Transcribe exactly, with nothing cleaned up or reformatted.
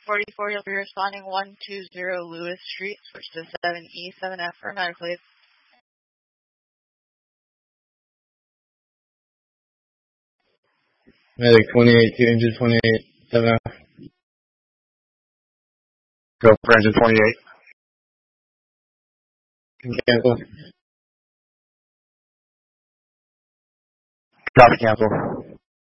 forty-four, you'll be responding one two zero Lewis Street, switch to seven E seven F for medical aid. Medic twenty-eight, two engine twenty-eight, seven F. Go for engine twenty-eight. Cancel. Copy, cancel.